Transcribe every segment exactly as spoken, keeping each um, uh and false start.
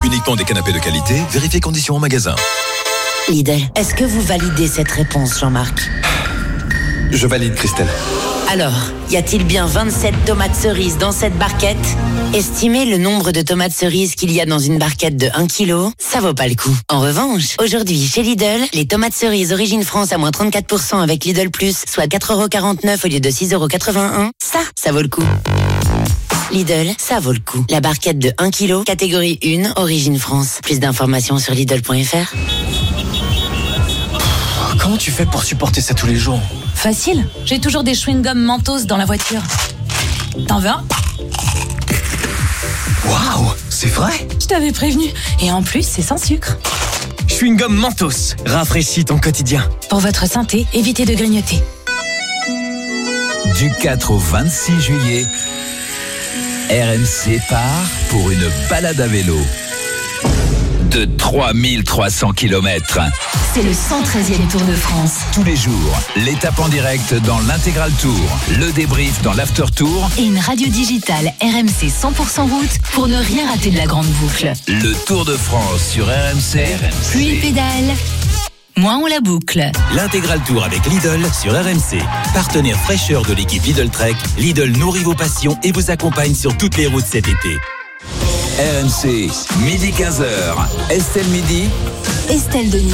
Uniquement des canapés de qualité, vérifiez conditions en magasin. Lidl, est-ce que vous validez cette réponse, Jean-Marc ? Je valide, Christelle. Alors, y a-t-il bien vingt-sept tomates cerises dans cette barquette ? Estimez le nombre de tomates cerises qu'il y a dans une barquette de un kilo, ça vaut pas le coup. En revanche, aujourd'hui, chez Lidl, les tomates cerises Origine France à moins trente-quatre pour cent avec Lidl Plus, soit quatre euros quarante-neuf au lieu de six euros quatre-vingt-un, ça, ça vaut le coup. Lidl, ça vaut le coup. La barquette de un kilo, catégorie un, Origine France. Plus d'informations sur Lidl point F R. Comment tu fais pour supporter ça tous les jours ? Facile, j'ai toujours des chewing-gums Mentos dans la voiture. T'en veux un ? Waouh, c'est vrai ? Je t'avais prévenu. Et en plus, c'est sans sucre. Chewing-gum Mentos, rafraîchis ton quotidien. Pour votre santé, évitez de grignoter. Du quatre au vingt-six juillet, R M C part pour une balade à vélo de trois mille trois cents kilomètres. C'est le cent treizième Tour de France. Tous les jours, l'étape en direct dans l'Intégral Tour, le débrief dans l'After Tour et une radio digitale R M C cent pour cent route pour ne rien rater de la grande boucle. Le Tour de France sur R M C. Plus il pédale, moins on la boucle. L'Intégral Tour avec Lidl sur R M C. Partenaire fraîcheur de l'équipe Lidl Trek, Lidl nourrit vos passions et vous accompagne sur toutes les routes cet été. R M C, midi quinze heures. Estelle Midi. Estelle Denis.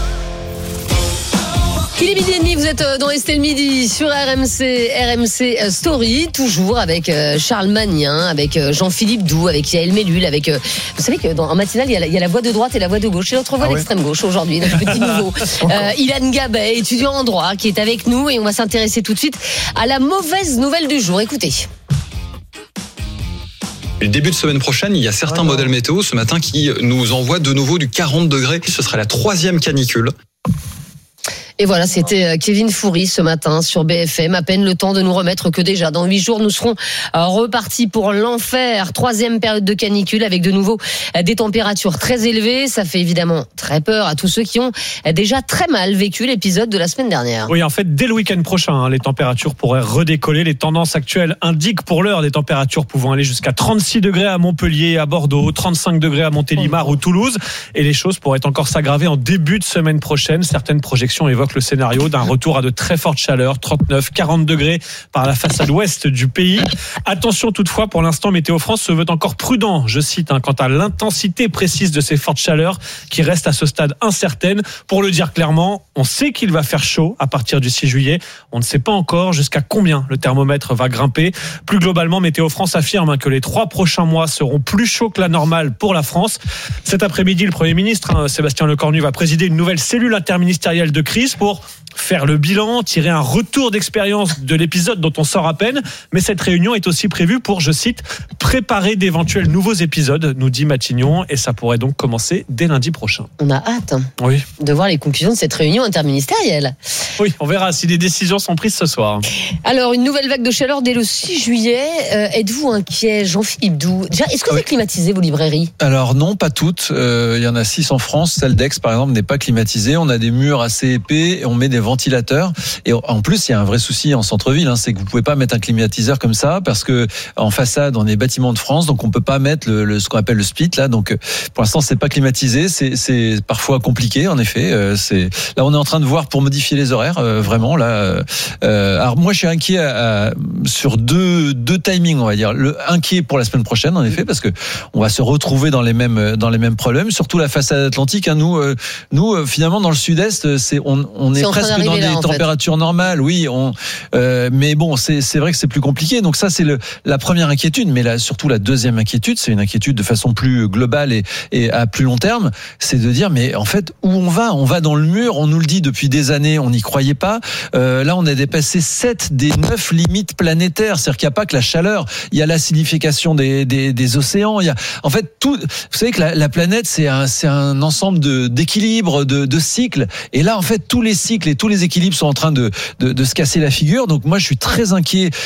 Il est midi et demi, vous êtes dans Estelle Midi sur R M C, R M C Story, toujours avec Charles Magnin, avec Jean-Philippe Doux, avec Yael Mellul, avec... Vous savez que dans, en matinale, il y, a la, il y a la voix de droite et la voix de gauche. Et l'autre voix ah d'extrême ouais. gauche aujourd'hui, notre petit nouveau. euh, Ilan Gabet, étudiant en droit, qui est avec nous et on va s'intéresser tout de suite à la mauvaise nouvelle du jour. Écoutez. Le début de semaine prochaine, il y a certains ouais, modèles météo ce matin qui nous envoient de nouveau du quarante degrés. Ce sera la troisième canicule. Et voilà, c'était Kevin Foury ce matin sur B F M. À peine le temps de nous remettre que déjà dans huit jours, nous serons repartis pour l'enfer. Troisième période de canicule avec de nouveau des températures très élevées. Ça fait évidemment très peur à tous ceux qui ont déjà très mal vécu l'épisode de la semaine dernière. Oui, en fait, dès le week-end prochain, hein, les températures pourraient redécoller. Les tendances actuelles indiquent pour l'heure des températures pouvant aller jusqu'à trente-six degrés à Montpellier, à Bordeaux, trente-cinq degrés à Montélimar oh. ou Toulouse. Et les choses pourraient encore s'aggraver en début de semaine prochaine. Certaines projections évoquent le scénario d'un retour à de très fortes chaleurs, trente-neuf, quarante degrés par la façade ouest du pays. Attention toutefois, pour l'instant, Météo France se veut encore prudent, je cite, hein, quant à l'intensité précise de ces fortes chaleurs qui restent à ce stade incertaine. Pour le dire clairement, on sait qu'il va faire chaud à partir du six juillet. On ne sait pas encore jusqu'à combien le thermomètre va grimper. Plus globalement, Météo France affirme hein, que les trois prochains mois seront plus chauds que la normale pour la France. Cet après-midi, le Premier ministre, hein, Sébastien Lecornu, va présider une nouvelle cellule interministérielle de crise pour faire le bilan, tirer un retour d'expérience de l'épisode dont on sort à peine. Mais cette réunion est aussi prévue pour, je cite, préparer d'éventuels nouveaux épisodes, nous dit Matignon, et ça pourrait donc commencer dès lundi prochain. On a hâte hein, oui. de voir les conclusions de cette réunion interministérielle. Oui, on verra si des décisions sont prises ce soir. Alors, une nouvelle vague de chaleur dès le six juillet. Euh, êtes-vous inquiet, Jean-Philippe Doux ? Déjà, est-ce que oui. vous avez climatisé vos librairies ? Alors non, pas toutes. Euh, il y en a six en France. Celle d'Aix, par exemple, n'est pas climatisée. On a des murs assez épais et on met des ventilateurs. Et en plus, il y a un vrai souci en centre-ville, hein, c'est que vous pouvez pas mettre un climatiseur comme ça parce que en façade, on est bâtiment de France, donc on peut pas mettre le, le ce qu'on appelle le split là. Donc pour l'instant, c'est pas climatisé. C'est, c'est parfois compliqué, en effet. Euh, c'est là, on est en train de voir pour modifier les horaires, euh, vraiment là. Euh, alors moi, je suis inquiet à, à, sur deux deux timings, on va dire. Le inquiet pour la semaine prochaine, en effet, parce que on va se retrouver dans les mêmes dans les mêmes problèmes. Surtout la façade atlantique. Hein, nous, euh, nous, euh, finalement, dans le Sud-Est, c'est on, on est, est presque dans des températures normales, oui. On, euh, mais bon, c'est, c'est vrai que c'est plus compliqué. Donc ça, c'est le, la première inquiétude. Mais là, surtout la deuxième inquiétude, c'est une inquiétude de façon plus globale et, et à plus long terme, c'est de dire, mais en fait, où on va ? On va dans le mur. On nous le dit depuis des années. On n'y croyait pas. Euh, là, on a dépassé sept des neuf limites planétaires. C'est-à-dire qu'il n'y a pas que la chaleur. Il y a l'acidification des, des, des océans. Il y a, en fait, tout. Vous savez que la, la planète, c'est un, c'est un ensemble de, d'équilibres, de, de cycles. Et là, en fait, tous les cycles et tous les équilibres sont en train de, de, de se casser la figure. Donc moi, je suis très inquiet.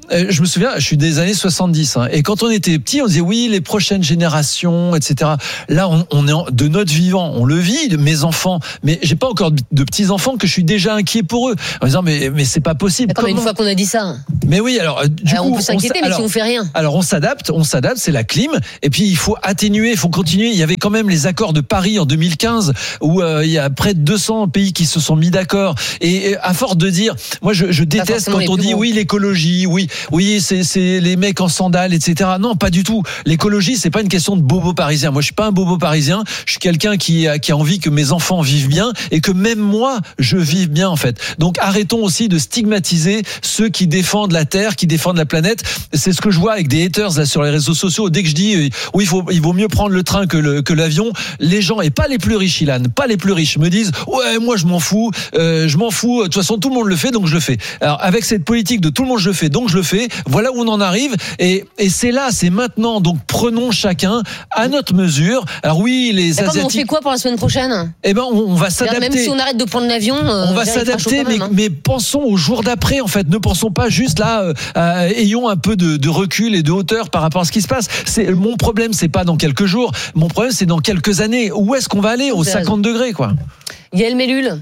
je me souviens, je suis des années soixante-dix, hein, et quand on était petit, on disait oui, les prochaines générations, et cetera. Là, on, on est en, de notre vivant, on le vit, mes enfants, mais j'ai pas encore de, de petits enfants que je suis déjà inquiet pour eux, en disant mais mais c'est pas possible. Attends, mais une fois qu'on a dit ça. Mais oui, alors du alors, coup, on peut s'inquiéter, on, mais alors, si on fait rien. Alors on s'adapte, on s'adapte, c'est la clim, et puis il faut atténuer, il faut continuer. Il y avait quand même les accords de Paris en deux mille quinze où euh, il y a près de deux cents pays qui se sont mis d'accord. Et, et à force de dire, moi je, je déteste quand on dit bons. oui l'écologie, oui oui c'est c'est les mecs en sandales, et cetera. Non, pas du tout. L'écologie, c'est pas une question de bobo parisien. Moi, je suis pas un bobo parisien. Je suis quelqu'un qui a, qui a envie que mes enfants vivent bien et que même moi, je vive bien, en fait. Donc, arrêtons aussi de stigmatiser ceux qui défendent la Terre, qui défendent la planète. C'est ce que je vois avec des haters là sur les réseaux sociaux. Dès que je dis, oui, il faut, il vaut mieux prendre le train que le, que l'avion, les gens, et pas les plus riches, Ilan, pas les plus riches, me disent, ouais, moi, je m'en fous, euh, je m'en fous. De toute façon, tout le monde le fait, donc je le fais. Alors, avec cette politique de tout le monde, je le fais, donc je le fais. Voilà où on en arrive. Et, et c'est là, c'est maintenant. Donc, prenons chacun à notre mesure. Alors oui, les D'accord, Asiatiques. Mais on fait quoi pour la semaine prochaine? Eh ben, on, on va s'adapter. Même si on arrête de prendre l'avion, euh, on va s'adapter, mais, hein. mais pensons au jour d'après. En fait, ne pensons pas juste là. Euh, euh, ayons un peu de, de recul et de hauteur par rapport à ce qui se passe. C'est mon problème, c'est pas dans quelques jours. Mon problème, c'est dans quelques années. Où est-ce qu'on va aller? Aux cinquante degrés, quoi. Yael Mellul.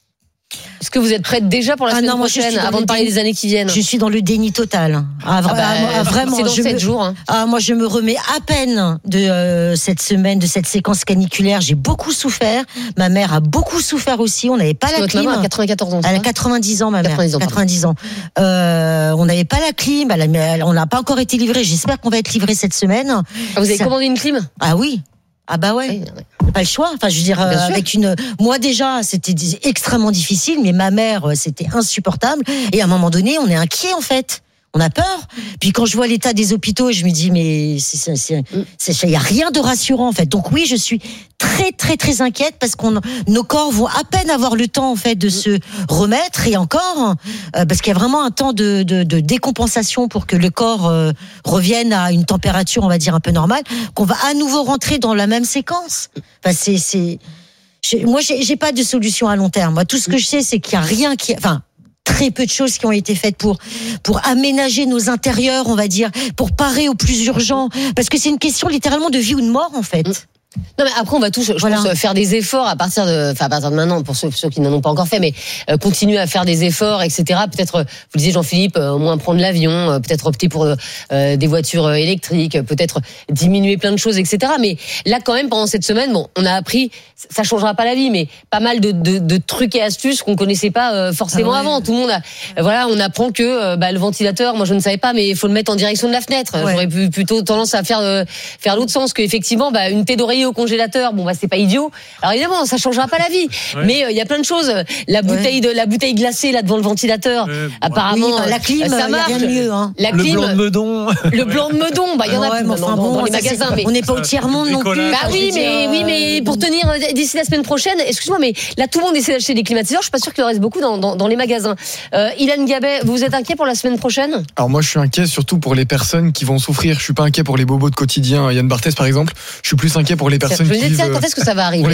Est-ce que vous êtes prête déjà pour la ah semaine non, prochaine, avant de parler des années qui viennent? Je suis dans le déni total. Ah, ah bah, ah, vraiment, c'est dans sept me, jours. Hein. Ah, moi, je me remets à peine de euh, cette semaine, de cette séquence caniculaire. J'ai beaucoup souffert. Ma mère a beaucoup souffert aussi. On n'avait pas Parce la clim. Maman a quatre-vingt-quatorze ans. Elle a quatre-vingt-dix ans, ma mère. quatre-vingt-dix ans. quatre-vingt-dix ans. Euh, on n'avait pas la clim. Elle a, on n'a pas encore été livré. J'espère qu'on va être livré cette semaine. Ah, vous avez Ça... commandé une clim? Ah oui. Ah bah ouais. Oui. Pas le choix. Enfin, je veux dire, euh, avec une. Moi déjà, c'était extrêmement difficile, mais ma mère, c'était insupportable. Et à un moment donné, on est inquiet en fait. On a peur. Puis quand je vois l'état des hôpitaux, je me dis mais c'est c'est il y a rien de rassurant en fait. Donc oui, je suis très très très inquiète parce qu'on nos corps vont à peine avoir le temps en fait de se remettre et encore euh, parce qu'il y a vraiment un temps de de, de décompensation pour que le corps euh, revienne à une température on va dire un peu normale, qu'on va à nouveau rentrer dans la même séquence. Enfin c'est c'est je, moi j'ai, j'ai pas de solution à long terme. Moi tout ce que je sais c'est qu'il y a rien qui enfin très peu de choses qui ont été faites pour pour aménager nos intérieurs, on va dire, pour parer au plus urgent, parce que c'est une question littéralement de vie ou de mort en fait. Non mais après on va tous, je voilà. pense, faire des efforts à partir de, enfin à partir de maintenant pour ceux, ceux qui n'en ont pas encore fait, mais euh, continuer à faire des efforts, et cetera. Peut-être, vous le disiez Jean-Philippe, euh, au moins prendre l'avion, euh, peut-être opter pour euh, des voitures électriques, peut-être diminuer plein de choses, et cetera. Mais là quand même pendant cette semaine, bon, on a appris, ça changera pas la vie, mais pas mal de, de, de trucs et astuces qu'on connaissait pas euh, forcément ah ouais. avant. Tout le monde, a, euh, voilà, on apprend que euh, bah, le ventilateur, moi je ne savais pas, mais il faut le mettre en direction de la fenêtre. Ouais. J'aurais pu, plutôt tendance à faire euh, faire l'autre sens, que effectivement, bah, une thé d'oreiller au congélateur, bon bah c'est pas idiot. Alors évidemment, ça changera pas la vie, ouais. mais il euh, y a plein de choses. La bouteille ouais. de la bouteille glacée là devant le ventilateur, ouais, apparemment, oui, bah, la clim, ça marche. Y a rien de mieux, hein. La le clim, blanc de Meudon, le blanc de Meudon, bah il y en a ouais, plus enfin, dans, bon, dans les magasins. C'est, mais on n'est pas au tiers monde non plus. Bah oui, mais oui, mais pour tenir d'ici la semaine prochaine, excuse-moi, mais là tout le monde essaie d'acheter des climatiseurs. Je suis pas sûr qu'il en reste beaucoup dans, dans, dans les magasins. Euh, Ilan Gabet, vous êtes inquiet pour la semaine prochaine? Alors moi, je suis inquiet surtout pour les personnes qui vont souffrir. Je suis pas inquiet pour les bobos de quotidien. Yann Barthès, par exemple. Je suis plus inquiet pour les personnes qui vivent. Quand est-ce que ça va arriver?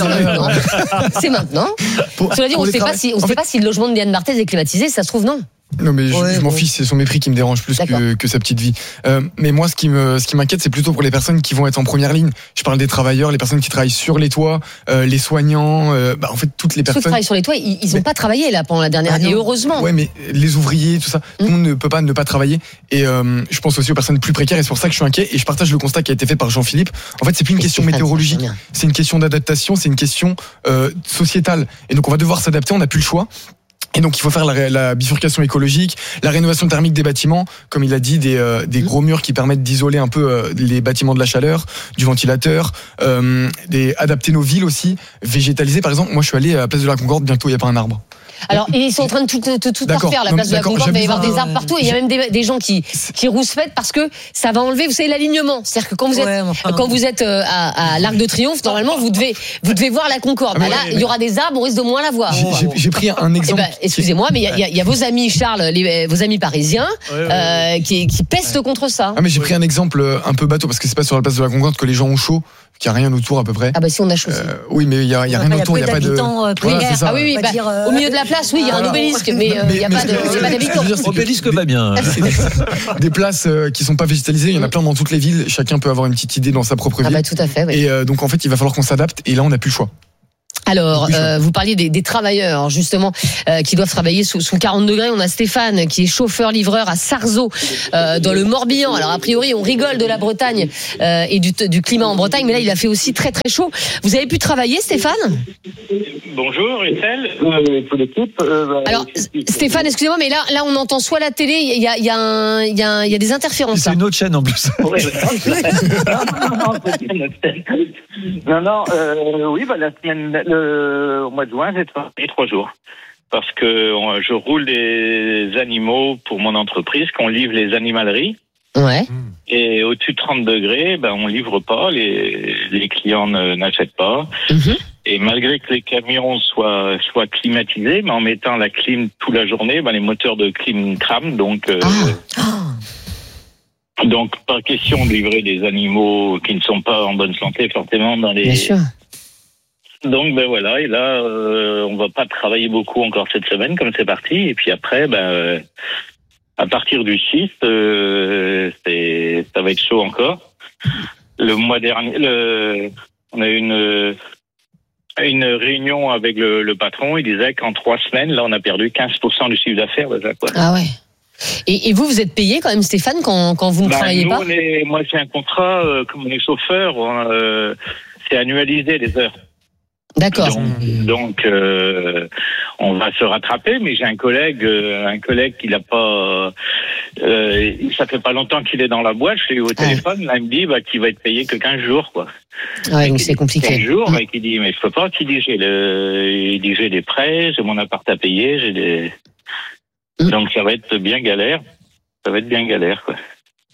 C'est maintenant. Pour, Cela dit, on ne sait pas si, on sait fait... pas si le logement de Yann Barthès est climatisé. Ça se trouve non. Non mais je, ouais, je m'en bon. fiche, c'est son mépris qui me dérange plus que, que sa petite vie. Euh, mais moi, ce qui me, ce qui m'inquiète, c'est plutôt pour les personnes qui vont être en première ligne. Je parle des travailleurs, les personnes qui travaillent sur les toits, euh, les soignants, euh, bah en fait toutes les personnes. Ceux qui travaillent sur les toits, ils, ils ont mais... pas travaillé là pendant la dernière année, ah, heureusement. Ouais, mais les ouvriers, tout ça, mmh. tout le monde ne peut pas ne pas travailler. Et euh, je pense aussi aux personnes plus précaires, et c'est pour ça que je suis inquiet. Et je partage le constat qui a été fait par Jean-Philippe. En fait, c'est plus une et question météorologique, c'est une question d'adaptation, c'est une question euh, sociétale. Et donc on va devoir s'adapter, on n'a plus le choix. Et donc il faut faire la, la bifurcation écologique, la rénovation thermique des bâtiments, comme il a dit, des, euh, des gros murs qui permettent d'isoler un peu euh, les bâtiments de la chaleur, du ventilateur, euh, des, adapter nos villes aussi, végétaliser. Par exemple, moi je suis allé à la place de la Concorde, bientôt il n'y a pas un arbre. Alors ils sont en train de tout, tout, tout refaire, la place de la Concorde, il va y avoir des arbres partout, et il y a même des, des gens qui, qui rouspètent parce que ça va enlever, vous savez, l'alignement. C'est-à-dire que quand vous êtes, ouais, enfin, quand vous êtes à, à l'Arc de Triomphe, normalement vous devez, vous devez voir la Concorde. Ah, bah, là, il y aura des arbres, on risque de moins la voir. J'ai, j'ai, j'ai pris un exemple. Eh ben, excusez-moi, mais il y a, il y a vos amis Charles, les, vos amis parisiens, ouais, ouais, ouais. Euh, qui, qui pestent contre ça. Ah mais j'ai pris un exemple un peu bateau parce que c'est pas sur la place de la Concorde que les gens ont chaud, qu'il n'y a rien autour à peu près. Ah bah si on a choisi. Euh, oui, mais il y a, il y a rien autour, il y a pas de. Euh, voilà, c'est ça. Ah oui, oui, bah, dire, euh... au milieu de la place, oui, il y a voilà. un obélisque, mais euh, il n'y a pas de, il y a pas d'habitants. Obélisque va bien. Des places euh, qui sont pas végétalisées, il y en a plein dans toutes les villes. Chacun peut avoir une petite idée dans sa propre ville. Ah bah tout à fait. Oui. Et euh, donc en fait, il va falloir qu'on s'adapte. Et là, on n'a plus le choix. Alors, euh, vous parliez des, des travailleurs justement euh, qui doivent travailler sous, sous quarante degrés. On a Stéphane qui est chauffeur-livreur à Sarzeau euh, dans le Morbihan. Alors a priori, on rigole de la Bretagne euh, et du, du climat en Bretagne, mais là, il a fait aussi très très chaud. Vous avez pu travailler, Stéphane ? Bonjour, Estelle, euh, pour l'équipe. Euh, Alors, Stéphane, excusez-moi, mais là, là, on entend soit la télé, il y a, il y a, un, il y a, un, il y a des interférences. C'est une autre chaîne en plus. Ouais, non, non, non, euh, oui, bah, la semaine, le, au mois de juin, j'ai travaillé trois jours. Parce que je roule des animaux pour mon entreprise, qu'on livre les animaleries. Ouais. Et au-dessus de trente degrés, ben, on livre pas, les, les clients ne, n'achètent pas. Mm-hmm. Et malgré que les camions soient, soient climatisés, mais en mettant la clim toute la journée, ben, les moteurs de clim crament, donc, euh, ah. donc, pas question de livrer des animaux qui ne sont pas en bonne santé, forcément, dans les... Bien sûr. Donc, ben voilà, et là, euh, on va pas travailler beaucoup encore cette semaine, comme c'est parti, et puis après, ben, euh, à partir du six, euh, c'est, ça va être chaud encore. Le mois dernier, le, on a eu une, une réunion avec le, le patron. Il disait qu'en trois semaines, là, on a perdu quinze pour cent du chiffre d'affaires déjà, quoi. Ah ouais. Et, et vous, vous êtes payé quand même, Stéphane, quand, quand vous ne bah, travaillez nous, pas? on est, moi, j'ai un contrat, euh, comme on est chauffeur, euh, c'est annualisé les heures. D'accord. Donc, donc euh, on va se rattraper, mais j'ai un collègue, euh, un collègue qui n'a pas, euh, ça fait pas longtemps qu'il est dans la boîte. Je l'ai eu au téléphone, ah. Là il me dit bah qu'il va être payé que quinze jours, quoi. Ouais, donc c'est compliqué. quinze jours, mmh. Mais qui dit mais je peux pas. Qui dit j'ai le, il dit j'ai des prêts, j'ai mon appart à payer, j'ai des, mmh. Donc ça va être bien galère. Ça va être bien galère, quoi.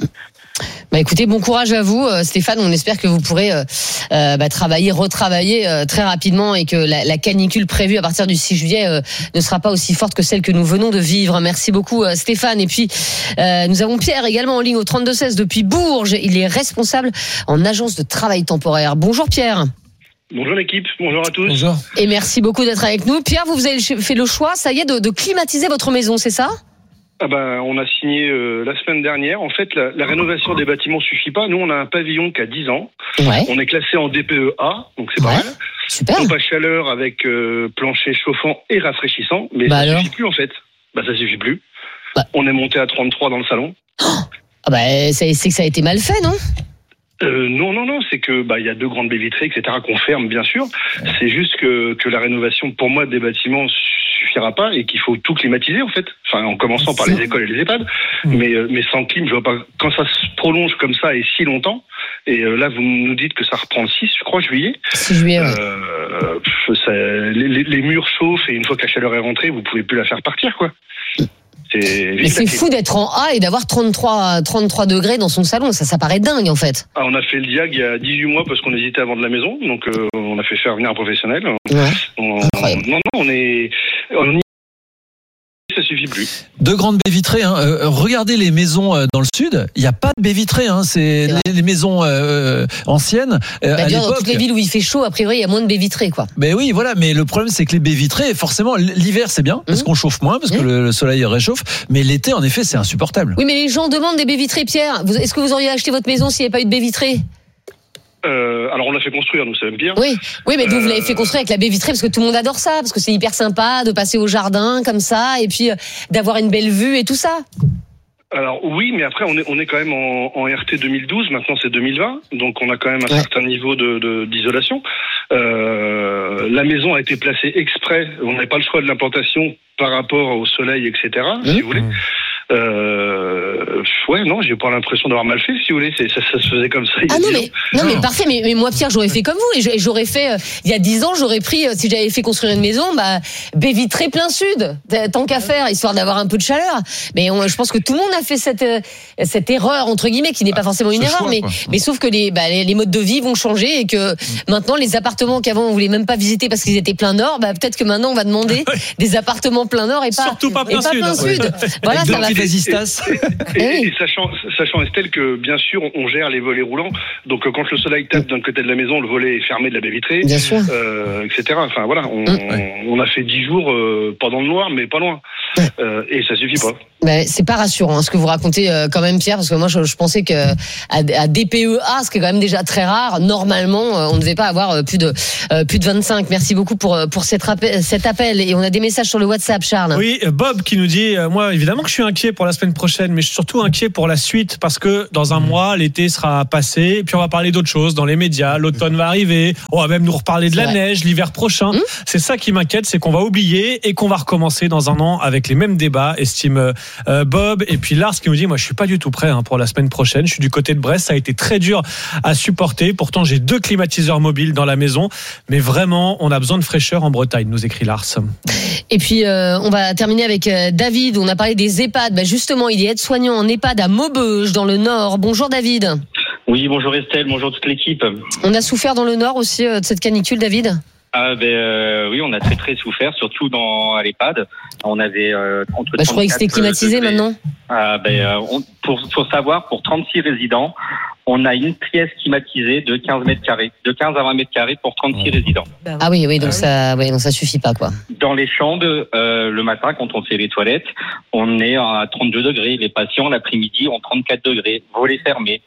Bah écoutez, bon courage à vous, Stéphane. On espère que vous pourrez euh, euh, bah, travailler, retravailler euh, très rapidement et que la, la canicule prévue à partir du six juillet euh, ne sera pas aussi forte que celle que nous venons de vivre. Merci beaucoup, euh, Stéphane. Et puis, euh, nous avons Pierre également en ligne au trente-deux seize depuis Bourges. Il est responsable en agence de travail temporaire. Bonjour Pierre. Bonjour l'équipe, bonjour à tous. Bonjour. Et merci beaucoup d'être avec nous. Pierre, vous, vous avez fait le choix, ça y est, de, de climatiser votre maison, c'est ça ? Ah ben, on a signé euh, la semaine dernière. En fait, la, la rénovation des bâtiments suffit pas. Nous, on a un pavillon qui a dix ans. Ouais. On est classé en D P E A, donc c'est pas ouais. mal. Super. Pompe à chaleur avec euh, plancher chauffant et rafraîchissant, mais bah ça alors suffit plus en fait. Bah ça suffit plus. Bah. On est monté à trente-trois dans le salon. Oh ah bah c'est, c'est que ça a été mal fait, non ? Euh, non, non, non, c'est que bah il y a deux grandes baies vitrées, et cetera qu'on ferme bien sûr. C'est juste que que la rénovation, pour moi, des bâtiments suffira pas et qu'il faut tout climatiser en fait. Enfin, en commençant par les écoles et les EHPAD, mmh. mais euh, mais sans clim, je vois pas quand ça se prolonge comme ça et si longtemps. Et euh, là, vous nous dites que ça reprend le six, je crois, juillet. six juillet. Ouais. Euh, ça, les, les murs chauffent et une fois que la chaleur est rentrée, vous pouvez plus la faire partir, quoi. C'est Mais c'est fou d'être en A et d'avoir trente-trois, trente-trois degrés dans son salon. Ça, ça paraît dingue, en fait. Ah, on a fait le diag il y a dix-huit mois parce qu'on hésitait à vendre la maison. Donc, euh, on a fait faire venir un professionnel. Ouais. On, Incroyable. Non, non, on est, on y... ça suffit plus. Deux grandes baies vitrées. Hein. Euh, regardez les maisons euh, dans le sud. Il n'y a pas de baies vitrées. Hein. C'est, c'est les, les maisons euh, anciennes. Euh, bah, à bien, l'époque. Dans toutes les villes où il fait chaud, a priori, il y a moins de baies vitrées, quoi. Mais oui, voilà. Mais le problème, c'est que les baies vitrées, forcément, l'hiver, c'est bien parce mmh. qu'on chauffe moins, parce mmh. que le, le soleil réchauffe. Mais l'été, en effet, c'est insupportable. Oui, mais les gens demandent des baies vitrées, Pierre. Vous, est-ce que vous auriez acheté votre maison s'il n'y avait pas eu de baies vitrées ? Euh, alors on l'a fait construire, donc c'est même bien. Oui, oui, mais vous, euh... vous l'avez fait construire avec la baie vitrée parce que tout le monde adore ça, parce que c'est hyper sympa de passer au jardin comme ça et puis euh, d'avoir une belle vue et tout ça. Alors oui, mais après on est on est quand même en, en R T deux mille douze, maintenant c'est deux mille vingt, donc on a quand même un ouais. certain niveau de, de d'isolation. Euh, la maison a été placée exprès, on n'avait pas le choix de l'implantation par rapport au soleil, et cetera. Mmh. Si vous voulez. Euh, ouais, non, j'ai pas l'impression d'avoir mal fait, si vous voulez. C'est, ça, ça se faisait comme ça. Ah non, mais, non, mais parfait. Mais, mais moi, Pierre, j'aurais fait comme vous. Et j'aurais fait, euh, il y a dix ans, j'aurais pris, euh, si j'avais fait construire une maison, bah, baie vitrée plein sud. Tant qu'à faire, histoire d'avoir un peu de chaleur. Mais on, je pense que tout le monde a fait cette, euh, cette erreur, entre guillemets, qui n'est pas forcément une erreur, choix, mais, mais sauf que les, bah, les, les modes de vie vont changer et que mmh. maintenant, les appartements qu'avant on voulait même pas visiter parce qu'ils étaient plein nord, bah, peut-être que maintenant on va demander des appartements plein nord et pas, surtout pas plein et pas sud. Plein sud. Voilà, ça va vas-y Stas. Et, et, et sachant, sachant Estelle que bien sûr on gère les volets roulants, donc quand le soleil tape d'un côté de la maison, le volet est fermé de la baie vitrée, bien sûr. Euh, et cetera. Enfin voilà, on, ouais. on, on a fait dix jours euh, pas dans le noir, mais pas loin, euh, et ça suffit pas. Mais c'est pas rassurant hein, ce que vous racontez euh, quand même Pierre, parce que moi je, je pensais que à, à D P E A, ce qui est quand même déjà très rare, normalement euh, on ne devait pas avoir euh, plus de euh, plus de vingt-cinq. Merci beaucoup pour pour cet appel, cet appel et on a des messages sur le WhatsApp, Charles. Oui, Bob qui nous dit euh, moi évidemment que je suis inquiet pour la semaine prochaine, mais je suis surtout inquiet pour la suite parce que dans un mois l'été sera passé et puis on va parler d'autres choses dans les médias, l'automne va arriver, on va même nous reparler de c'est la vrai. neige l'hiver prochain. Mmh. C'est ça qui m'inquiète, c'est qu'on va oublier et qu'on va recommencer dans un an avec les mêmes débats, estime Euh, Bob. Et puis Lars qui nous dit moi je suis pas du tout prêt hein, pour la semaine prochaine, je suis du côté de Brest, ça a été très dur à supporter, pourtant j'ai deux climatiseurs mobiles dans la maison, mais vraiment on a besoin de fraîcheur en Bretagne, nous écrit Lars. Et puis euh, on va terminer avec euh, David, on a parlé des EHPAD, bah, justement il est aide-soignant en EHPAD à Maubeuge dans le Nord. Bonjour David. Oui, bonjour Estelle, bonjour toute l'équipe. On a souffert dans le Nord aussi euh, de cette canicule, David? Ah ben euh, oui, on a très très souffert, surtout dans à l'EHPAD. On avait euh, entre. Bah, je croyais que c'était climatisé degrés. maintenant. Ah ben euh, on, pour faut savoir, pour trente-six résidents, on a une pièce climatisée de quinze mètres carrés, de quinze à vingt mètres carrés pour trente-six résidents. Ah oui, oui, donc ça, oui, donc ça suffit pas quoi. Dans les chambres, euh, le matin quand on fait les toilettes, on est à trente-deux degrés. Les patients l'après-midi ont trente-quatre degrés, volets fermés.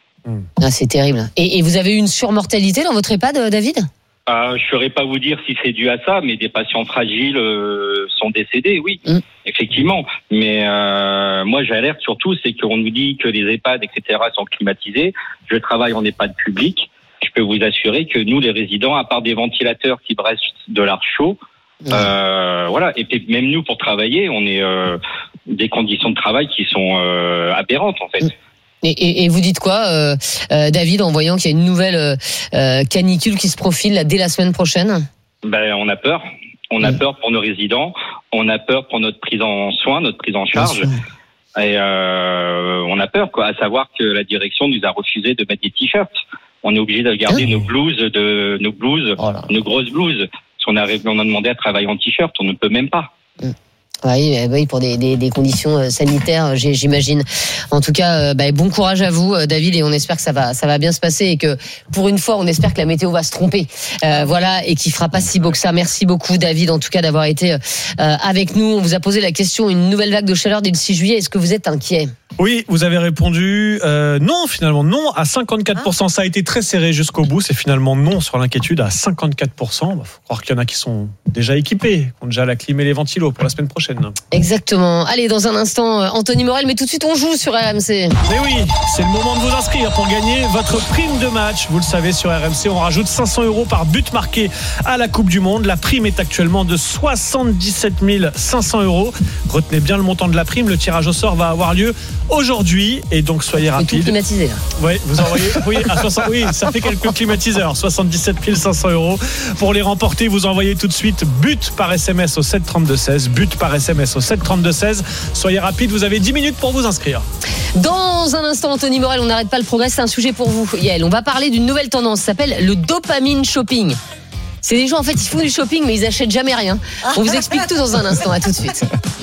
Ah, c'est terrible. Et, et vous avez eu une surmortalité dans votre EHPAD, David? Euh, je ne saurais pas vous dire si c'est dû à ça, mais des patients fragiles euh, sont décédés, oui, mmh. effectivement. Mais euh, moi, j'alerte surtout, c'est qu'on nous dit que les EHPAD, et cetera, sont climatisés. Je travaille en EHPAD public. Je peux vous assurer que nous, les résidents, à part des ventilateurs qui brassent de l'air chaud, mmh. euh, voilà. Et puis même nous, pour travailler, on est euh, des conditions de travail qui sont euh, aberrantes, en fait. Mmh. Et, et, et vous dites quoi, euh, euh, David, en voyant qu'il y a une nouvelle euh, canicule qui se profile là, dès la semaine prochaine? Ben, on a peur. On a mmh. peur pour nos résidents. On a peur pour notre prise en soin, notre prise en charge. Et euh, on a peur, quoi, à savoir que la direction nous a refusé de mettre des t-shirts. On est obligé de garder mmh. nos blouses, de nos blouses, oh nos grosses blouses. Parce qu'on a, on a demandé à travailler en t-shirt, on ne peut même pas. Mmh. Oui, oui, pour des, des, des conditions sanitaires, j'imagine. En tout cas, bah, bon courage à vous, David, et on espère que ça va, ça va bien se passer et que pour une fois, on espère que la météo va se tromper, euh, voilà, et qu'il fera pas si beau que ça. Merci beaucoup, David, en tout cas, d'avoir été euh, avec nous. On vous a posé la question, une nouvelle vague de chaleur dès le six juillet. Est-ce que vous êtes inquiet? Oui, vous avez répondu euh, non, finalement non à cinquante-quatre pour cent. Ça a été très serré jusqu'au bout. C'est finalement non sur l'inquiétude à cinquante-quatre pour cent. Il faut croire qu'il y en a qui sont déjà équipés, qui ont déjà la clim et les ventilos pour la semaine prochaine. Exactement. Allez, dans un instant, Anthony Morel, mais tout de suite on joue sur R M C. Mais oui, c'est le moment de vous inscrire pour gagner votre prime de match. Vous le savez, sur R M C, on rajoute cinq cents euros par but marqué à la Coupe du Monde. La prime est actuellement de soixante-dix-sept mille cinq cents euros. Retenez bien le montant de la prime. Le tirage au sort va avoir lieu aujourd'hui et donc soyez rapide. Tout climatisé là. Oui, vous envoyez. Oui, à soixante, oui, ça fait quelques climatiseurs. soixante-dix-sept mille cinq cents euros pour les remporter. Vous envoyez tout de suite but par S M S au sept trente-deux seize. But par S M S au sept trente-deux seize. Soyez rapide. Vous avez dix minutes pour vous inscrire. Dans un instant, Anthony Morel, on n'arrête pas le progrès. C'est un sujet pour vous, Yael. On va parler d'une nouvelle tendance. Ça s'appelle le dopamine shopping. C'est des gens, en fait, ils font du shopping, mais ils achètent jamais rien. On vous explique tout dans un instant. À tout de suite.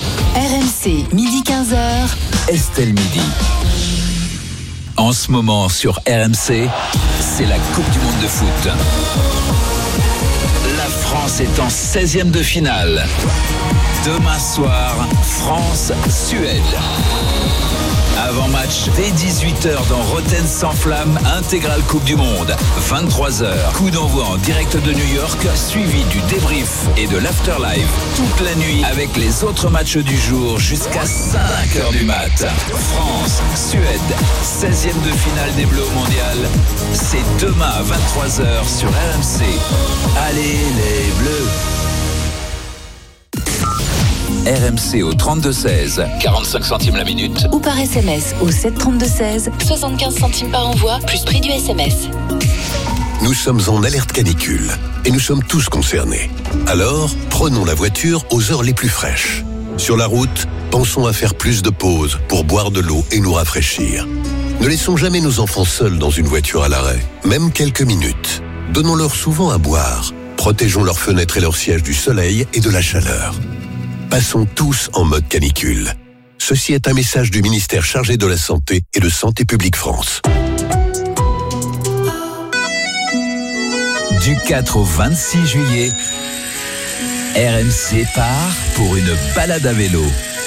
R M C, midi quinze heures. Estelle Midi. En ce moment sur R M C, c'est la Coupe du Monde de foot. La France est en seizième de finale. Demain soir, France-Suède. Avant-match dès dix-huit heures dans Rotten sans flamme, intégrale Coupe du Monde. vingt-trois heures, coup d'envoi en direct de New York, suivi du débrief et de l'afterlife. Toute la nuit avec les autres matchs du jour jusqu'à cinq heures du mat. France-Suède, seizième de finale des Bleus au mondial. C'est demain à vingt-trois heures sur R M C. Allez les Bleus! R M C au trente-deux seize, quarante-cinq centimes la minute. Ou par S M S au sept trente-deux seize, soixante-quinze centimes par envoi, plus prix du S M S. Nous sommes en alerte canicule et nous sommes tous concernés. Alors, prenons la voiture aux heures les plus fraîches. Sur la route, pensons à faire plus de pauses pour boire de l'eau et nous rafraîchir. Ne laissons jamais nos enfants seuls dans une voiture à l'arrêt, même quelques minutes. Donnons-leur souvent à boire. Protégeons leurs fenêtres et leurs sièges du soleil et de la chaleur. Passons tous en mode canicule. Ceci est un message du ministère chargé de la Santé et de Santé publique France. Du quatre au vingt-six juillet, R M C part pour une balade à vélo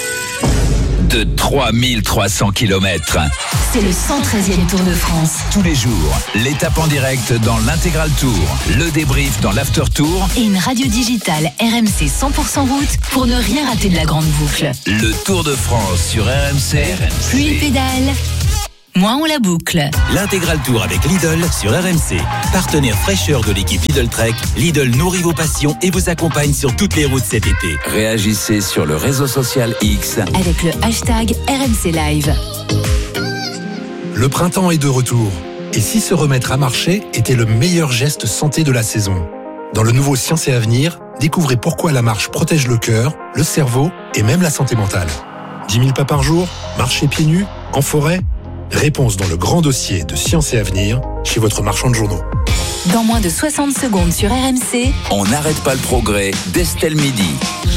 de trois mille trois cents kilomètres. C'est le cent treizième Tour de France. Tous les jours, l'étape en direct dans l'Intégral Tour, le débrief dans l'After Tour et une radio digitale R M C cent pour cent route pour ne rien rater de la grande boucle. Le Tour de France sur R M C. Plus il pédale, moins on la boucle. L'Intégral Tour avec Lidl sur R M C. Partenaire fraîcheur de l'équipe Lidl Trek, Lidl nourrit vos passions et vous accompagne sur toutes les routes cet été. Réagissez sur le réseau social X avec le hashtag R M C Live. Le printemps est de retour. Et si se remettre à marcher était le meilleur geste santé de la saison? Dans le nouveau Science et Avenir, découvrez pourquoi la marche protège le cœur, le cerveau et même la santé mentale. dix mille pas par jour, marcher pieds nus, en forêt? Réponse dans le grand dossier de Science et Avenir chez votre marchand de journaux. Dans moins de soixante secondes sur R M C, on n'arrête pas le progrès d'Estelle Midi.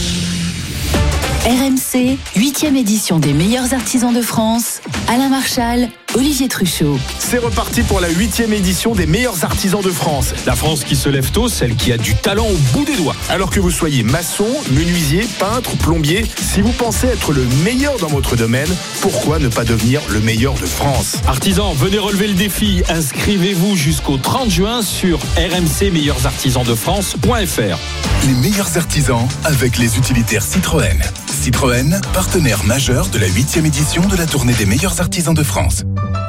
R M C, huitième édition des meilleurs artisans de France, Alain Marchal, Olivier Truchot. C'est reparti pour la huitième édition des meilleurs artisans de France. La France qui se lève tôt, celle qui a du talent au bout des doigts. Alors que vous soyez maçon, menuisier, peintre, plombier, si vous pensez être le meilleur dans votre domaine, pourquoi ne pas devenir le meilleur de France? Artisans, venez relever le défi. Inscrivez-vous jusqu'au trente juin sur r m c meilleurs artisans de france point f r. Les meilleurs artisans avec les utilitaires Citroën. Citroën, partenaire majeur de la huitième édition de la tournée des meilleurs artisans de France.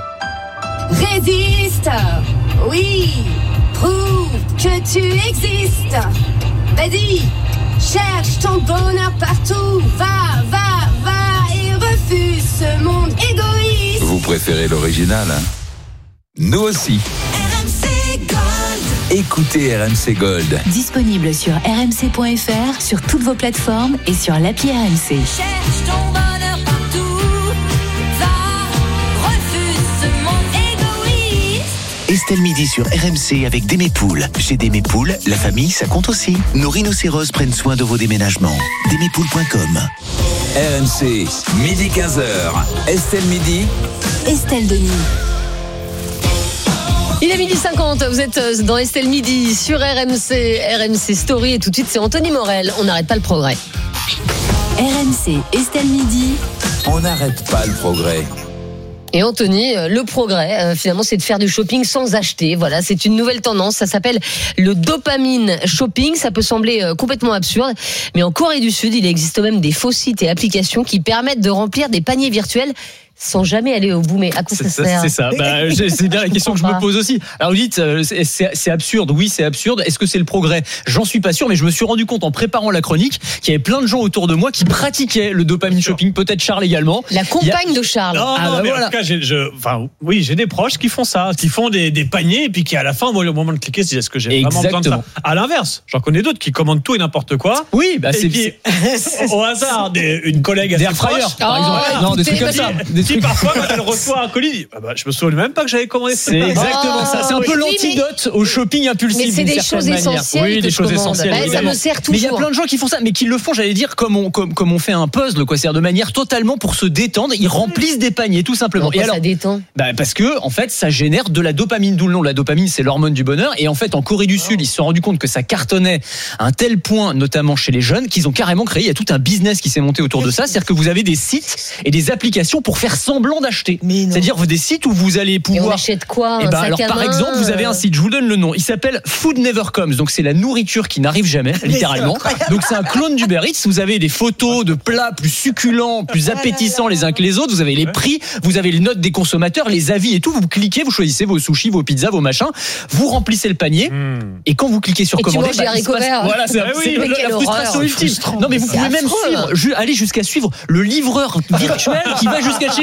Résiste, oui, prouve que tu existes. Vas-y, cherche ton bonheur partout. Va, va, va et refuse ce monde égoïste. Vous préférez l'original, hein? Nous aussi. R M C Gold. Écoutez R M C Gold. Disponible sur r m c point f r, sur toutes vos plateformes et sur l'appli R M C. Cherche ton bonheur partout. Va, refuse ce monde égoïste. Estelle Midi sur R M C avec Démépoule. Chez Démépoule, la famille, ça compte aussi. Nos rhinocéros prennent soin de vos déménagements. Démépoule point com. R M C, midi quinze heures. Estelle Midi. Estelle Denis. Il est midi cinquante, vous êtes dans Estelle Midi sur R M C, R M C Story et tout de suite c'est Anthony Morel, on n'arrête pas le progrès. R M C, Estelle Midi. On n'arrête pas le progrès. Et Anthony, le progrès, finalement, c'est de faire du shopping sans acheter. Voilà, c'est une nouvelle tendance. Ça s'appelle le dopamine shopping. Ça peut sembler complètement absurde, mais en Corée du Sud, il existe même des faux sites et applications qui permettent de remplir des paniers virtuels sans jamais aller au bout. Mais à quoi ça sert? C'est ça. Bah, c'est bien la question que je me pose aussi. Alors vous dites, c'est, c'est, c'est absurde. Oui, c'est absurde. Est-ce que c'est le progrès? J'en suis pas sûr, mais je me suis rendu compte en préparant la chronique qu'il y avait plein de gens autour de moi qui pratiquaient le dopamine shopping. Peut-être Charles également. La compagne a... de Charles. Non, ah, non, bah mais voilà. En tout cas, j'ai, je, enfin, oui, j'ai des proches qui font ça, qui font des, des paniers et puis qui à la fin, moi, au moment de cliquer, se disent est-ce que j'ai vraiment besoin de ça? À l'inverse, j'en connais d'autres qui commandent tout et n'importe quoi. Oui, bah c'est puis, au hasard, des, une collègue des airfryers, par exemple. Oh, non, des trucs comme ça. Des trucs parfois. Reçoit un colis, ah bah, je me souviens même pas que j'avais commandé ça. C'est exactement oh, ça. C'est un peu oui, l'antidote mais... au shopping impulsif. Mais c'est des choses manière. essentielles. Oui, des choses essentielles. Bah, ça me sert toujours. Mais il y a plein de gens qui font ça, mais qui le font, j'allais dire, comme on, comme, comme on fait un puzzle, quoi. C'est-à-dire de manière totalement pour se détendre. Ils remplissent des paniers, tout simplement. Pourquoi et alors, ça détend? Bah, parce que, en fait, ça génère de la dopamine, d'où le nom. La dopamine, c'est l'hormone du bonheur. Et en fait, en Corée du Sud, oh. ils se sont rendus compte que ça cartonnait à un tel point, notamment chez les jeunes, qu'ils ont carrément créé, il y a tout un business qui s'est monté autour de ça. C'est-à-dire que vous avez des sites et des applications pour faire semblant d'acheter. C'est-à-dire des sites où vous allez pouvoir. Et on achète quoi? Eh ben, alors, par main, exemple, vous avez un site, je vous donne le nom. Il s'appelle Food Never Comes. Donc, c'est la nourriture qui n'arrive jamais, littéralement. Donc, c'est un clone d'Uber Eats. Vous avez des photos de plats plus succulents, plus appétissants les uns que les autres. Vous avez les prix, vous avez les notes des consommateurs, les avis et tout. Vous cliquez, vous choisissez vos sushis, vos pizzas, vos machins. Vous remplissez le panier. Mm. Et quand vous cliquez sur et commander, tu bah, il se passe... voilà, c'est, ah oui, c'est la frustration ultime. Non, mais vous pouvez même suivre, aller jusqu'à suivre le livreur virtuel qui va jusqu'à chez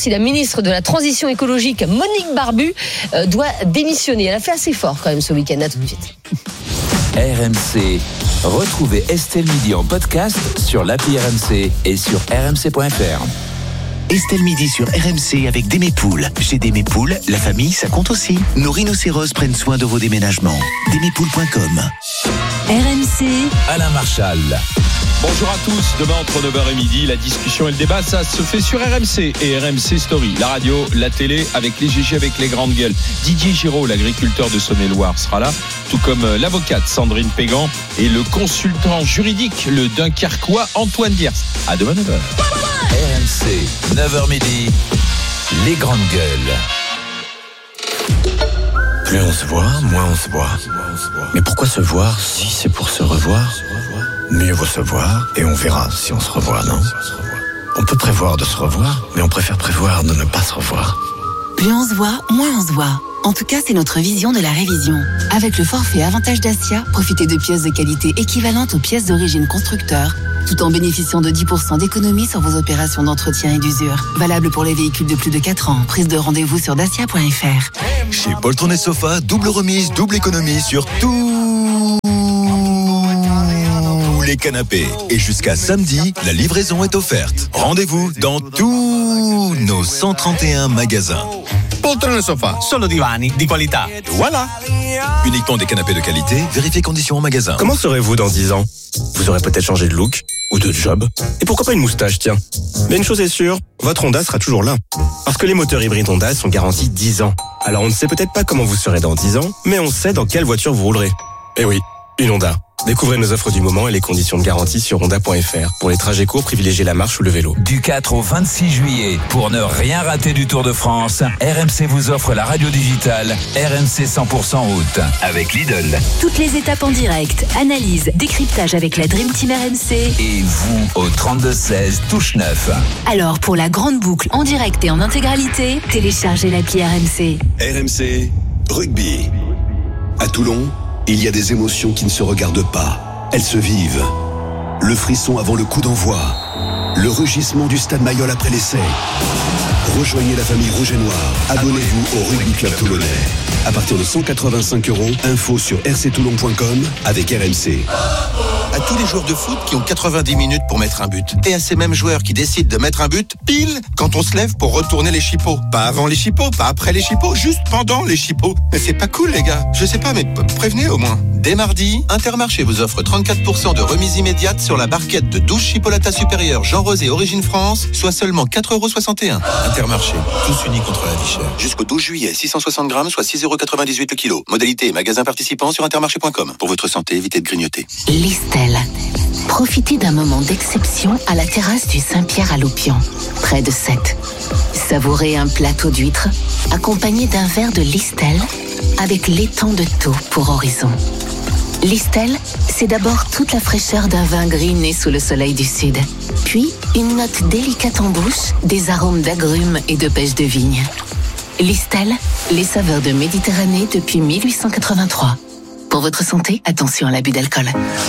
si la ministre de la Transition écologique, Monique Barbu, euh, doit démissionner. Elle a fait assez fort quand même ce week-end. À tout de suite. R M C. Retrouvez Estelle Midi en podcast sur l'appli R M C et sur r m c point f r. Estelle Midi sur R M C avec Démépoules. Chez Démépoules, la famille, ça compte aussi. Nos rhinocéros prennent soin de vos déménagements. Démépoules point com. R M C, Alain Marchal. Bonjour à tous, demain entre neuf heures et midi, la discussion et le débat, ça se fait sur R M C et R M C Story. La radio, la télé, avec les G G, avec les grandes gueules. Didier Giraud, l'agriculteur de Saône-et-Loire, sera là, tout comme l'avocate Sandrine Pégan et le consultant juridique, le Dunkerquois Antoine Diers. À demain neuf heures. R M C, neuf heures midi, les grandes gueules. Plus on se voit, moins on se voit. Mais pourquoi se voir si c'est pour se revoir ? Mieux vaut se voir et on verra si on se revoit, non ? On peut prévoir de se revoir, mais on préfère prévoir de ne pas se revoir. plus on se voit, moins on se voit. En tout cas, c'est notre vision de la révision. Avec le forfait Avantage Dacia, profitez de pièces de qualité équivalentes aux pièces d'origine constructeur, tout en bénéficiant de dix pour cent d'économie sur vos opérations d'entretien et d'usure. Valable pour les véhicules de plus de quatre ans. Prise de rendez-vous sur dacia point f r. Chez Poltron et Sofa, double remise, double économie sur tous les canapés. Et jusqu'à samedi, la livraison est offerte. Rendez-vous dans tous nos cent trente et un magasins. Poltron et Sofa, solo divani di qualità. Voilà. Uniquement des canapés de qualité, vérifiez conditions en magasin. Comment serez-vous dans dix ans ? Vous aurez peut-être changé de look ou de job. Et pourquoi pas une moustache, tiens. Mais une chose est sûre, votre Honda sera toujours là. Parce que les moteurs hybrides Honda sont garantis dix ans. Alors on ne sait peut-être pas comment vous serez dans dix ans, mais on sait dans quelle voiture vous roulerez. Eh oui, une Honda. Découvrez nos offres du moment et les conditions de garantie sur honda point f r. Pour les trajets courts, privilégiez la marche ou le vélo. Du quatre au vingt-six juillet, pour ne rien rater du Tour de France, R M C vous offre la radio digitale R M C cent pour cent route avec Lidl. Toutes les étapes en direct, analyse, décryptage avec la Dream Team R M C. Et vous au trente-deux seize, touche neuf. Alors pour la grande boucle en direct et en intégralité, téléchargez l'appli R M C. R M C, rugby. À Toulon, il y a des émotions qui ne se regardent pas. Elles se vivent. Le frisson avant le coup d'envoi. Le rugissement du stade Mayol après l'essai. Rejoignez la famille rouge et noire. Abonnez-vous au Rugby Club Toulonnais. À partir de cent quatre-vingt-cinq euros, info sur r c toulon point com avec R M C. À tous les joueurs de foot qui ont quatre-vingt-dix minutes pour mettre un but. Et à ces mêmes joueurs qui décident de mettre un but pile quand on se lève pour retourner les chipots. Pas avant les chipots, pas après les chipots, juste pendant les chipots. Mais c'est pas cool les gars. Je sais pas, mais prévenez au moins. Dès mardi, Intermarché vous offre trente-quatre pour cent de remise immédiate sur la barquette de douze chipolatas supérieures Jean Rosé Origine France, soit seulement quatre euros soixante et un. Intermarché, tous unis contre la vie chère. Jusqu'au douze juillet, six cent soixante grammes, soit six euros quatre-vingt-dix-huit le kilo. Modalité et magasin participant sur intermarché point com. Pour votre santé, évitez de grignoter. Listel. Profitez d'un moment d'exception à la terrasse du Saint-Pierre à Loupian, près de Sète. Savourez un plateau d'huîtres accompagné d'un verre de Listel avec l'étang de Thau pour horizon. Listel, c'est d'abord toute la fraîcheur d'un vin gris né sous le soleil du sud. Puis, une note délicate en bouche, des arômes d'agrumes et de pêche de vigne. Listel, les saveurs de Méditerranée depuis mille huit cent quatre-vingt-trois. Pour votre santé, attention à l'abus d'alcool.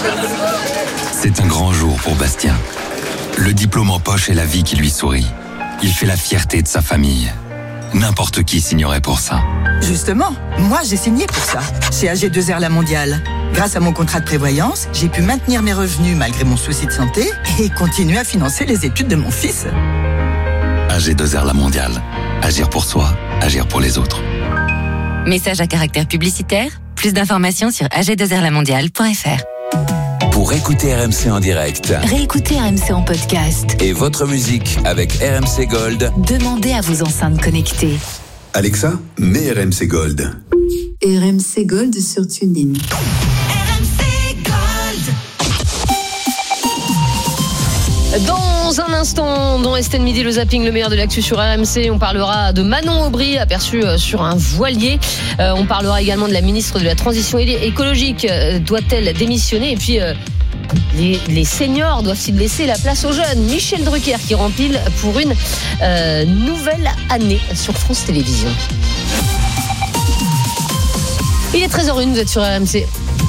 C'est un grand jour pour Bastien. Le diplôme en poche et la vie qui lui sourit. Il fait la fierté de sa famille. N'importe qui signerait pour ça. Justement, moi j'ai signé pour ça, chez A G deux R La Mondiale. Grâce à mon contrat de prévoyance, j'ai pu maintenir mes revenus malgré mon souci de santé et continuer à financer les études de mon fils. A G deux R La Mondiale. Agir pour soi, agir pour les autres. Message à caractère publicitaire. Plus d'informations sur a g deux r la mondiale point f r. Pour écouter R M C en direct, Réécoutez R M C en podcast et votre musique avec R M C Gold, demandez à vos enceintes connectées. Alexa, mets R M C Gold. R M C Gold sur TuneIn. Dans un instant, dans Estelle Midi, le zapping, le meilleur de l'actu sur R M C, on parlera de Manon Aubry, aperçue sur un voilier. Euh, on parlera également de la ministre de la Transition écologique. Euh, doit-elle démissionner ? Et puis, euh, les, les seniors doivent-ils laisser la place aux jeunes ? Michel Drucker qui rempile pour une euh, nouvelle année sur France Télévisions. Il est treize heures une, vous êtes sur R M C.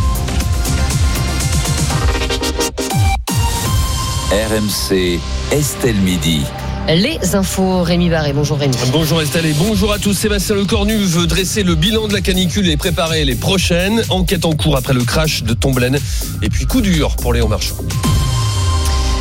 R M C, Estelle Midi. Les infos, Rémi Barré. Bonjour Rémi. Bonjour Estelle et bonjour à tous. Sébastien Lecornu veut dresser le bilan de la canicule et préparer les prochaines. Enquête en cours après le crash de Tomblaine. Et puis coup dur pour Léon Marchand.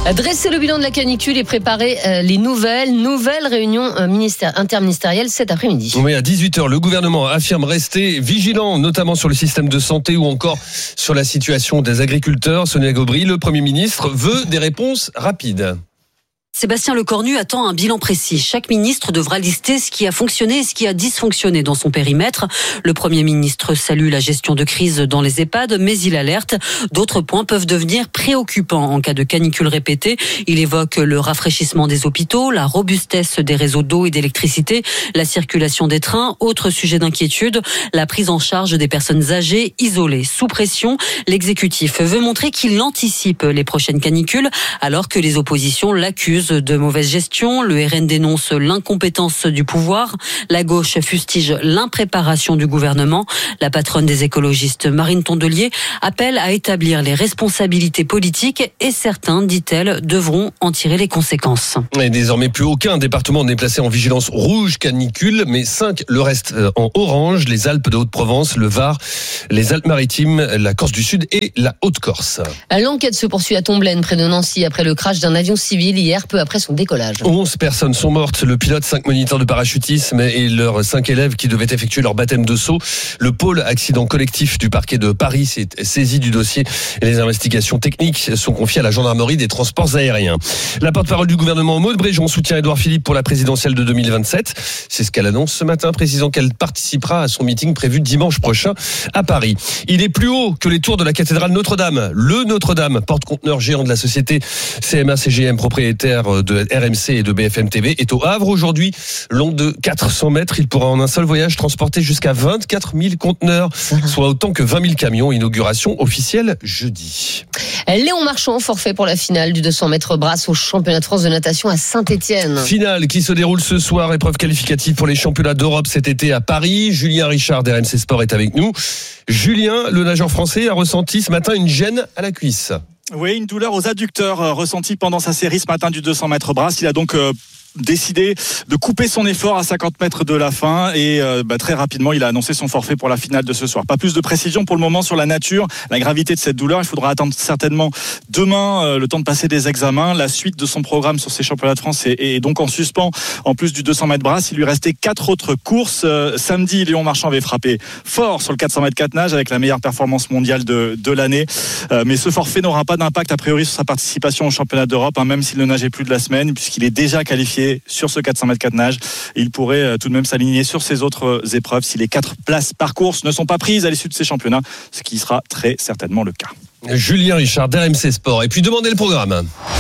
Dresser le bilan de la canicule et préparer euh, les nouvelles, nouvelles réunions euh, ministère, interministérielles cet après-midi. Oui, à dix-huit heures, le gouvernement affirme rester vigilant, notamment sur le système de santé ou encore sur la situation des agriculteurs. Sonia Gobry, le Premier ministre, veut des réponses rapides. Sébastien Lecornu attend un bilan précis. Chaque ministre devra lister ce qui a fonctionné et ce qui a dysfonctionné dans son périmètre. Le Premier ministre salue la gestion de crise dans les EHPAD, mais il alerte. D'autres points peuvent devenir préoccupants en cas de canicule répétée. Il évoque le rafraîchissement des hôpitaux, la robustesse des réseaux d'eau et d'électricité, la circulation des trains. Autre sujet d'inquiétude, la prise en charge des personnes âgées isolées. Sous pression, l'exécutif veut montrer qu'il anticipe les prochaines canicules alors que les oppositions l'accusent de mauvaise gestion. Le R N dénonce l'incompétence du pouvoir. La gauche fustige l'impréparation du gouvernement. La patronne des écologistes, Marine Tondelier, appelle à établir les responsabilités politiques et certains, dit-elle, devront en tirer les conséquences. Et désormais, plus aucun département n'est placé en vigilance rouge canicule, mais cinq le restent en orange, les Alpes de Haute-Provence, le Var, les Alpes-Maritimes, la Corse du Sud et la Haute-Corse. L'enquête se poursuit à Tomblaine, près de Nancy, après le crash d'un avion civil hier, peu après son décollage. onze personnes sont mortes, le pilote, cinq moniteurs de parachutisme et leurs cinq élèves qui devaient effectuer leur baptême de saut. Le pôle accident collectif du parquet de Paris s'est saisi du dossier et les investigations techniques sont confiées à la gendarmerie des transports aériens. La porte-parole du gouvernement, Maud Bréjon, soutient Édouard Philippe pour la présidentielle de deux mille vingt-sept. C'est ce qu'elle annonce ce matin, précisant qu'elle participera à son meeting prévu dimanche prochain à Paris. Il est plus haut que les tours de la cathédrale Notre-Dame. Le Notre-Dame, porte-conteneur géant de la société C M A C G M, propriétaire de R M C et de B F M T V, est au Havre aujourd'hui. Long de quatre cents mètres, il pourra en un seul voyage transporter jusqu'à vingt-quatre mille conteneurs, soit autant que vingt mille camions. Inauguration officielle jeudi. Léon Marchand, forfait pour la finale du deux cents mètres brasse au championnat de France de natation à Saint-Étienne. Finale qui se déroule ce soir, épreuve qualificative pour les championnats d'Europe cet été à Paris. Julien Richard d'R M C Sport est avec nous. Julien, le nageur français, a ressenti ce matin une gêne à la cuisse. Oui, une douleur aux adducteurs euh, ressentie pendant sa série ce matin du deux cents mètres brasse. Il a donc euh, décidé de couper son effort à cinquante mètres de la fin et euh, bah, très rapidement il a annoncé son forfait pour la finale de ce soir. Pas plus de précision pour le moment sur la nature, la gravité de cette douleur. Il faudra attendre certainement demain euh, le temps de passer des examens. La suite de son programme sur ces championnats de France est, est donc en suspens. En plus du deux cents mètres brasse, il lui restait quatre autres courses. Euh, samedi, Léon Marchand avait frappé fort sur le quatre cents mètres quatre nage avec la meilleure performance mondiale de, de l'année. Euh, mais ce forfait n'aura pas d'impact a priori sur sa participation au championnat d'Europe, hein, même s'il ne nageait plus de la semaine, puisqu'il est déjà qualifié sur ce quatre cents mètres quatre nage. Il pourrait tout de même s'aligner sur ses autres épreuves si les quatre places par course ne sont pas prises à l'issue de ces championnats, ce qui sera très certainement le cas. Julien Richard d'R M C Sport. Et puis demandez le programme.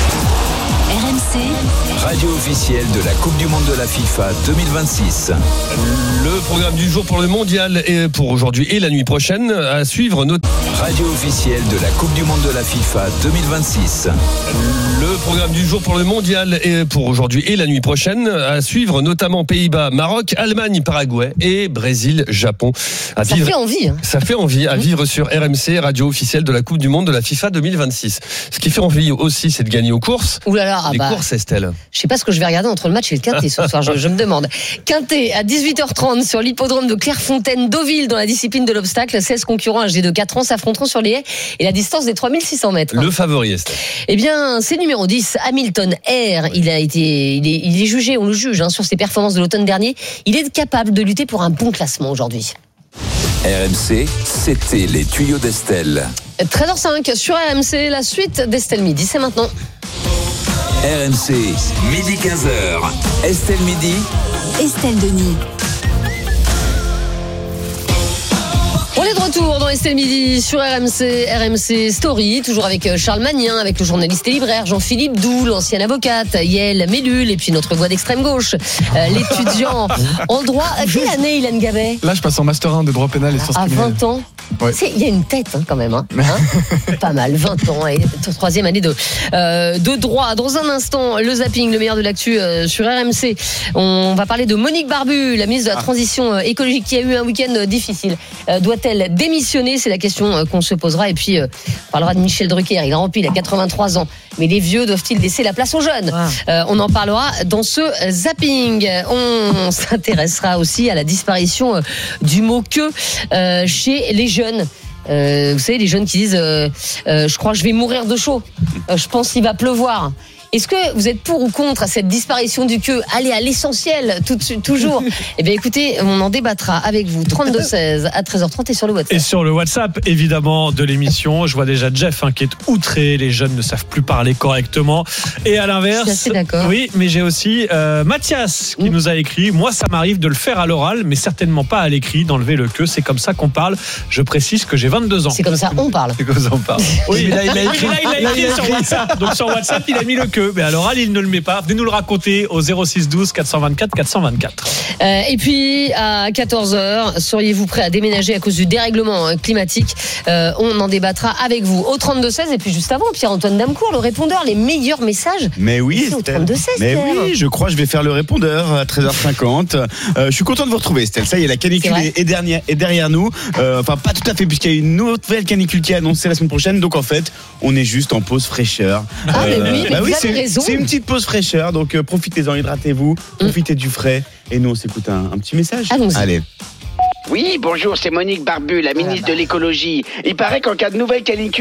R M C, radio officielle de la Coupe du Monde de la FIFA deux mille vingt-six. Le programme du jour pour le mondial et pour aujourd'hui et la nuit prochaine à suivre notre radio officielle de la Coupe du Monde de la FIFA deux mille vingt-six. Le programme du jour pour le mondial et pour aujourd'hui et la nuit prochaine à suivre notamment Pays-Bas, Maroc, Allemagne, Paraguay et Brésil, Japon. À ça vivre, fait envie. Hein. Ça fait envie à vivre sur R M C, radio officielle de la Coupe du Monde de la FIFA deux mille vingt-six. Ce qui fait envie aussi, c'est de gagner aux courses. Ouh là là, les bah, courses, Estelle. Je sais pas ce que je vais regarder entre le match et le Quintet ce soir, je, je me demande. Quintet à dix-huit heures trente sur l'hippodrome de Clairefontaine-Deauville dans la discipline de l'obstacle. seize concurrents âgés de quatre ans s'affronteront sur les haies et la distance des trois mille six cents mètres. Le favori, Estelle. Eh bien, c'est numéro dix, Hamilton Air. Il a été, il est, il est jugé, on le juge, hein, sur ses performances de l'automne dernier. Il est capable de lutter pour un bon classement aujourd'hui. R M C, c'était les tuyaux d'Estelle. treize heures cinq sur R M C, la suite d'Estelle Midi, c'est maintenant. R M C, midi quinze heures. Estelle Midi. Estelle Denis. On est de retour dans Estelle Midi sur R M C, R M C Story, toujours avec Charles Magnin, avec le journaliste et libraire Jean-Philippe Doux, l'ancienne avocate Yael Mellul, et puis notre voix d'extrême gauche, euh, l'étudiant en droit. À quelle année, Hélène Gabet ? Là, je passe en master un de droit pénal et sciences à criminelles. vingt ans. Ouais. Il y a une tête hein, quand même, hein, hein pas mal, vingt ans et troisième année de, euh, de droit. Dans un instant, le zapping, le meilleur de l'actu euh, sur R M C. On va parler de Monique Barbu, la ministre de la ah. Transition écologique qui a eu un week-end difficile. Euh, doit-elle démissionner ? C'est la question euh, qu'on se posera. Et puis, euh, on parlera de Michel Drucker. Il a rempli, il a quatre-vingt-trois ans. Mais les vieux doivent-ils laisser la place aux jeunes ? ah. euh, On en parlera dans ce zapping. On s'intéressera aussi à la disparition euh, du mot que euh, chez les jeunes. Euh, vous savez, les jeunes qui disent euh, euh, je crois que je vais mourir de chaud. Euh, je pense qu'il va pleuvoir. Est-ce que vous êtes pour ou contre cette disparition du queue? Allez à l'essentiel, tout de suite, toujours. Eh bien, écoutez, on en débattra avec vous. trente-deux seize à treize heures trente et sur le WhatsApp. Et sur le WhatsApp, évidemment, de l'émission. Je vois déjà Jeff hein, qui est outré. Les jeunes ne savent plus parler correctement. Et à l'inverse. Je suis assez d'accord. Oui, mais j'ai aussi euh, Mathias qui mmh. nous a écrit. Moi, ça m'arrive de le faire à l'oral, mais certainement pas à l'écrit, d'enlever le queue. C'est comme ça qu'on parle. Je précise que j'ai vingt-deux ans. C'est comme ça on parle. C'est comme ça on parle. Oui, mais là, il a écrit, oui, là, il a écrit sur WhatsApp. Donc sur WhatsApp, il a mis le queue. Mais à l'oral, il ne le met pas. Venez nous le raconter au zéro six douze quatre cent vingt-quatre quatre cent vingt-quatre. Euh, et puis, à quatorze heures, seriez-vous prêt à déménager à cause du dérèglement climatique? euh, On en débattra avec vous au trente-deux seize. Et puis juste avant, Pierre-Antoine Damcourt, le répondeur, les meilleurs messages. Mais oui, au trente-deux seize. Mais oui, je crois que je vais faire le répondeur à treize heures cinquante. Euh, je suis content de vous retrouver, Estelle. Ça y est, la canicule est, est, derrière, est derrière nous. Euh, enfin, pas tout à fait, puisqu'il y a une nouvelle canicule qui est annoncée la semaine prochaine. Donc en fait, on est juste en pause fraîcheur. Ah, euh, mais oui, mais bah vous oui, avez c'est, raison. C'est une petite pause fraîcheur, donc euh, profitez-en, hydratez-vous, profitez mmh. du frais. Et nous, on s'écoute un, un petit message. Allons-y. Allez. Oui, bonjour, c'est Monique Barbu, la ministre de l'écologie. Il paraît qu'en cas de nouvelle canicule,